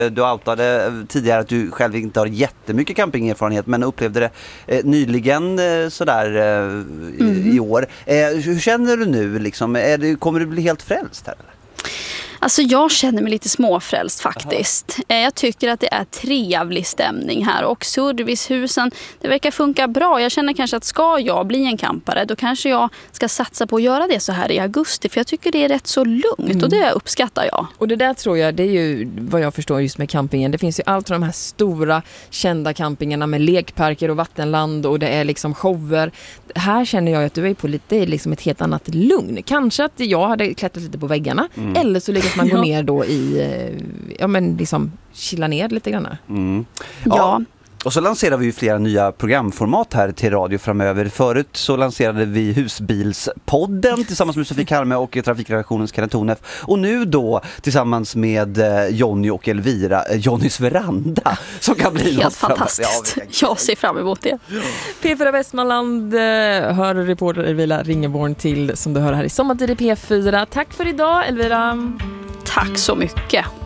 Du outade tidigare att du själv inte har jättemycket campingerfarenhet, men upplevde det nyligen sådär i år. Hur känner du nu? Liksom? Kommer du bli helt frälst här? Eller? Alltså jag känner mig lite småfrälst faktiskt. Jag tycker att det är trevlig stämning här och servicehusen, det verkar funka bra. Jag känner kanske att ska jag bli en campare, då kanske jag ska satsa på att göra det så här i augusti. För jag tycker det är rätt så lugnt och det uppskattar jag. Och det där tror jag, det är ju vad jag förstår just med campingen. Det finns ju allt från de här stora kända campingarna med lekparker och vattenland och det är liksom shower. Här känner jag att du är på lite liksom ett helt annat lugn. Kanske att jag hade klättrat lite på väggarna eller så lyckas man gå ner då i liksom chilla ner lite grann. Ja. Och så lanserar vi ju flera nya programformat här till radio framöver. Förut så lanserade vi Husbilspodden tillsammans med Sofie Kalme och trafikredaktionens Kenneth Tonef. Och nu då tillsammans med Jonny och Elvira, Jonnys veranda, som kan bli helt något fantastiskt. Jag ser fram emot det. P4 Västmanland hör reporter Elvira Ringeborn till, som du hör här i Sommartid i P4. Tack för idag, Elvira. Tack så mycket.